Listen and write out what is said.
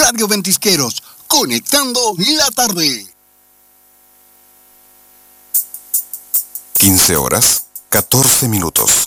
Radio Ventisqueros, conectando la tarde. 15 horas, 14 minutos.